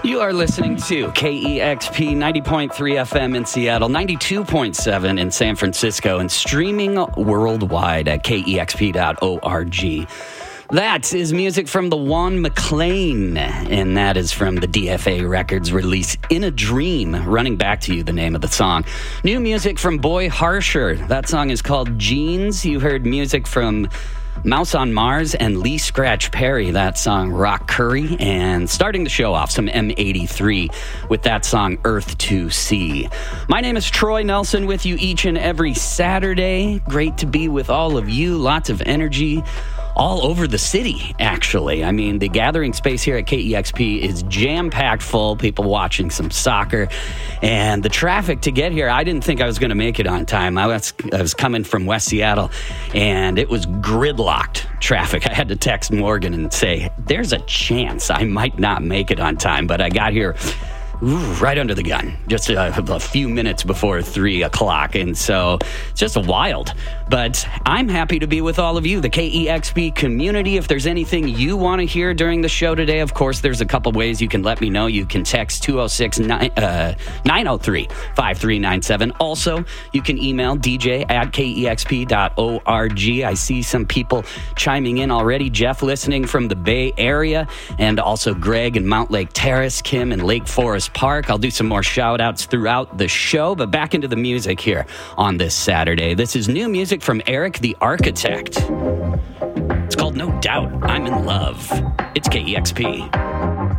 You are listening to KEXP 90.3 FM in Seattle, 92.7 in San Francisco, and streaming worldwide at kexp.org. That is music from the Juan McLean, and that is from the DFA Records release In a Dream, Running Back to You, the name of the song. New music from Boy Harsher. That song is called Jeans. You heard music from Mouse on Mars and Lee Scratch Perry, that song Rock Curry, and starting the show off, some M83 with that song Earth to Sea. My name is Troy Nelson, with you each and every Saturday. Great to be with all of you. Lots of energy all over the city, actually. I mean, the gathering space here at KEXP is jam-packed full, people watching some soccer, and the traffic to get here, I didn't think I was going to make it on time. I was coming from West Seattle, and it was gridlocked traffic. I had to text Morgan and say, there's a chance I might not make it on time, but I got here right under the gun, just a few minutes before 3 o'clock. And so it's just wild. But I'm happy to be with all of you, the KEXP community. If there's anything you want to hear during the show today, of course, there's a couple ways you can let me know. You can text 206-903-5397. Also, you can email dj@kexp.org. I see some people chiming in already. Jeff listening from the Bay Area, and also Greg in Mount Lake Terrace, Kim in Lake Forest Park. I'll do some more shout outs throughout the show, but back into the music here on this Saturday. This is new music from Eric the Architect. It's called No Doubt I'm in Love. It's KEXP.